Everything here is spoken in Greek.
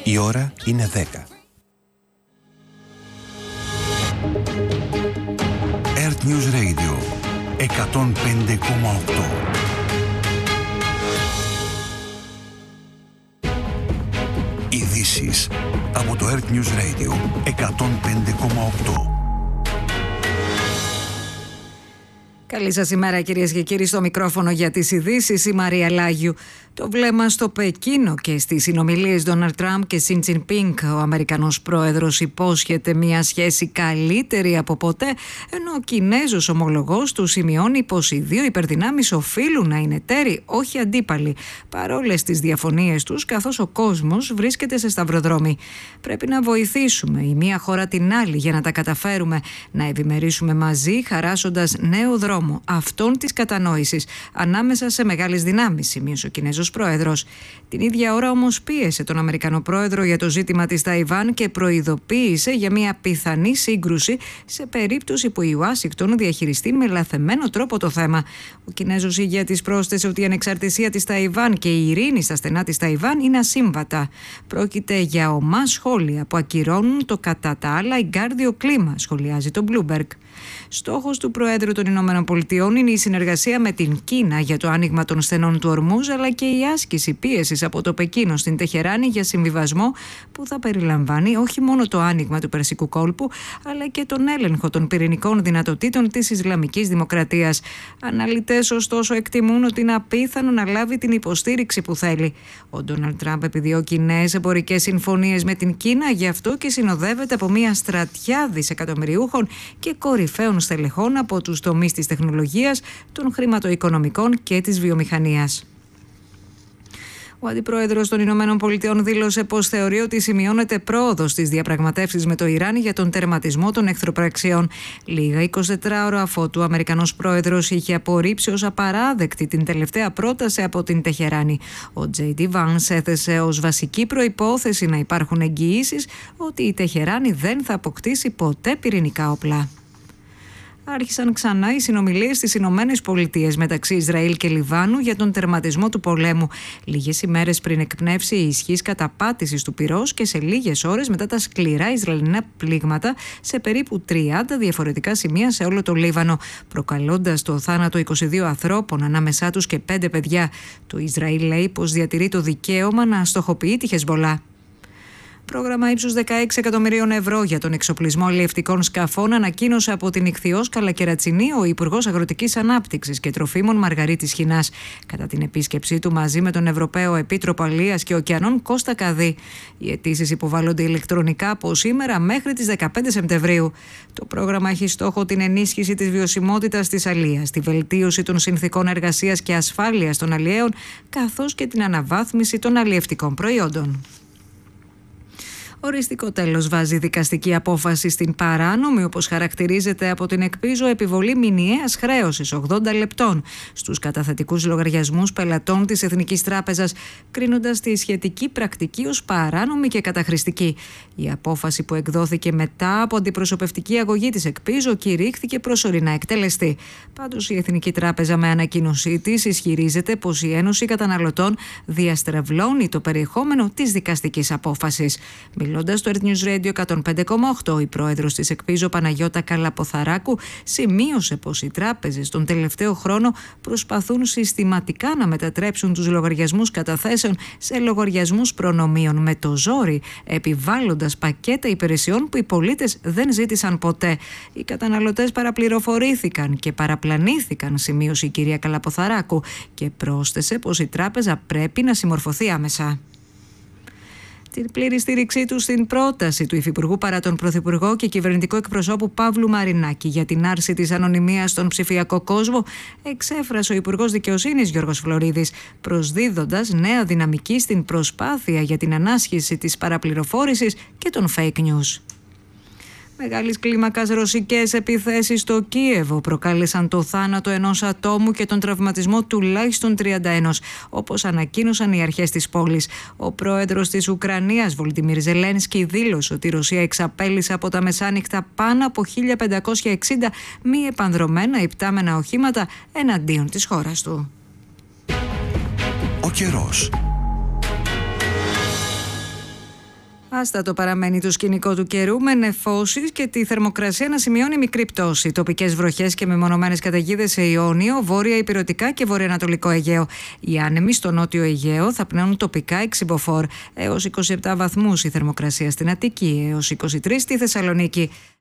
Η ώρα είναι 10. Earth News Radio 105,8. Ειδήσεις από το Earth News Radio 105,8. Καλή σας ημέρα, κυρίες και κύριοι. Στο μικρόφωνο για τις ειδήσεις η Μαρία Λάγιου. Το βλέμμα στο Πεκίνο και στις συνομιλίες Ντόναλντ Τραμπ και Σι Τζινπίνγκ. Ο Αμερικανός πρόεδρος υπόσχεται μια σχέση καλύτερη από ποτέ, ενώ ο Κινέζος ομολογός του σημειώνει πως οι δύο υπερδυνάμεις οφείλουν να είναι εταίροι, όχι αντίπαλοι, παρόλες τις διαφωνίες τους, καθώς ο κόσμος βρίσκεται σε σταυροδρόμι. Πρέπει να βοηθήσουμε η μία χώρα την άλλη για να τα καταφέρουμε, να ευημερίσουμε μαζί, χαράσσοντας νέο δρόμο, αυτόν της κατανόησης, ανάμεσα σε μεγάλες δυνάμεις, σημείωσε ο Κινέζος πρόεδρος. Την ίδια ώρα όμως πίεσε τον Αμερικανό πρόεδρο για το ζήτημα της Ταϊβάν και προειδοποίησε για μια πιθανή σύγκρουση σε περίπτωση που η Ουάσιγκτον διαχειριστεί με λαθεμένο τρόπο το θέμα. Ο Κινέζος ηγέτης πρόσθεσε ότι η ανεξαρτησία της Ταϊβάν και η ειρήνη στα στενά της Ταϊβάν είναι ασύμβατα. Πρόκειται για ομά σχόλια που ακυρώνουν το κατά τα άλλα εγκάρδιο κλίμα, σχολιάζει το Bloomberg. Στόχος του Προέδρου των Ηνωμένων Πολιτειών είναι η συνεργασία με την Κίνα για το άνοιγμα των στενών του Ορμούζ, αλλά και η άσκηση πίεσης από το Πεκίνο στην Τεχεράνη για συμβιβασμό που θα περιλαμβάνει όχι μόνο το άνοιγμα του Περσικού κόλπου, αλλά και τον έλεγχο των πυρηνικών δυνατοτήτων της Ισλαμικής Δημοκρατίας. Αναλυτές, ωστόσο, εκτιμούν ότι είναι απίθανο να λάβει την υποστήριξη που θέλει. Ο Ντόναλντ Τραμπ επιδιώκει νέες εμπορικές συμφωνίες με την Κίνα, γι' αυτό και συνοδεύεται από μια στρατιά δισεκατομμυριούχων και κορυφαίων στελεχών από τους τομείς της τεχνολογίας, των χρηματοοικονομικών και της βιομηχανίας. Ο αντιπρόεδρος των Ηνωμένων Πολιτειών δήλωσε πως θεωρεί ότι σημειώνεται πρόοδος στις διαπραγματεύσεις με το Ιράν για τον τερματισμό των εχθροπραξιών. Λίγα 24 ώρα αφότου ο Αμερικανός πρόεδρος είχε απορρίψει ως απαράδεκτη την τελευταία πρόταση από την Τεχεράνη. Ο J.D. Vance έθεσε ως βασική προϋπόθεση να υπάρχουν εγγυήσεις ότι η Τεχεράνη δεν θα αποκτήσει ποτέ πυρηνικά όπλα. Άρχισαν ξανά οι συνομιλίες στις Ηνωμένες Πολιτείες μεταξύ Ισραήλ και Λιβάνου για τον τερματισμό του πολέμου. Λίγες ημέρες πριν εκπνεύσει η ισχύς καταπάτησης του πυρός και σε λίγες ώρες μετά τα σκληρά Ισραηλινά πλήγματα σε περίπου 30 διαφορετικά σημεία σε όλο το Λίβανο, προκαλώντας το θάνατο 22 ανθρώπων, ανάμεσά τους και 5 παιδιά. Το Ισραήλ λέει πως διατηρεί το δικαίωμα να στοχοποιεί τη Χεσμολά. Πρόγραμμα ύψους 16 εκατομμυρίων ευρώ για τον εξοπλισμό αλλιευτικών σκαφών ανακοίνωσε από την Ιχθυώς Καλακερατσινή ο Υπουργός Αγροτικής Ανάπτυξης και Τροφίμων Μαργαρίτης Χινάς, κατά την επίσκεψή του μαζί με τον Ευρωπαίο Επίτροπο Αλίας και Ωκεανών Κώστα Καδί. Οι αιτήσεις υποβάλλονται ηλεκτρονικά από σήμερα μέχρι τις 15 Σεπτεμβρίου. Το πρόγραμμα έχει στόχο την ενίσχυση της βιωσιμότητας της αλίας, τη βελτίωση των συνθηκών εργασίας και ασφάλειας των αλλιέων, καθώς και την αναβάθμιση των αλλιευτικών προϊόντων. Οριστικό τέλος βάζει δικαστική απόφαση στην παράνομη, όπως χαρακτηρίζεται από την Εκπίζο, επιβολή μηνιαίας χρέωσης 80 λεπτών στους καταθετικούς λογαριασμούς πελατών της Εθνικής Τράπεζας, κρίνοντας τη σχετική πρακτική ως παράνομη και καταχρηστική. Η απόφαση, που εκδόθηκε μετά από αντιπροσωπευτική αγωγή της Εκπίζο, κηρύχθηκε προσωρινά εκτελεστή. Πάντως, η Εθνική Τράπεζα με ανακοίνωσή της ισχυρίζεται πως η Ένωση Καταναλωτών διαστρεβλώνει το περιεχόμενο της δικαστικής απόφασης. Μιλώντας στο Earth News Radio 105,8, η πρόεδρος της Εκπίζο, Παναγιώτα Καλαποθαράκου, σημείωσε πως οι τράπεζες τον τελευταίο χρόνο προσπαθούν συστηματικά να μετατρέψουν τους λογαριασμούς καταθέσεων σε λογαριασμούς προνομίων με το ζόρι, επιβάλλοντας πακέτα υπηρεσιών που οι πολίτες δεν ζήτησαν ποτέ. Οι καταναλωτές παραπληροφορήθηκαν και παραπλανήθηκαν, σημείωσε η κυρία Καλαποθαράκου, και πρόσθεσε πως η τράπεζα πρέπει να συμμορφωθεί άμεσα. Την πλήρη στήριξή του στην πρόταση του Υφυπουργού παρά τον Πρωθυπουργό και κυβερνητικό εκπροσώπου Παύλου Μαρινάκη για την άρση της ανωνυμίας στον ψηφιακό κόσμο εξέφρασε ο Υπουργός Δικαιοσύνης Γιώργος Φλωρίδης, προσδίδοντας νέα δυναμική στην προσπάθεια για την ανάσχεση της παραπληροφόρησης και των fake news. Μεγάλης κλίμακας ρωσικές επιθέσεις στο Κίεβο προκάλεσαν το θάνατο ενός ατόμου και τον τραυματισμό τουλάχιστον 31, όπως ανακοίνωσαν οι αρχές της πόλης. Ο πρόεδρος της Ουκρανίας, Βολντιμίρ Ζελένσκι, δήλωσε ότι η Ρωσία εξαπέλυσε από τα μεσάνυχτα πάνω από 1560 μη επανδρωμένα υπτάμενα οχήματα εναντίον της χώρας του. Ο καιρός. Άστατο παραμένει το σκηνικό του καιρού, με νεφώσεις και τη θερμοκρασία να σημειώνει μικρή πτώση. Τοπικές βροχές και μεμονωμένες καταιγίδες σε Ιόνιο, βόρεια Ηπειρωτικά και βορειοανατολικό Αιγαίο. Οι άνεμοι στο νότιο Αιγαίο θα πνέουν τοπικά εξυμποφόρ έως 27 βαθμούς, η θερμοκρασία στην Αττική έως 23 στη Θεσσαλονίκη.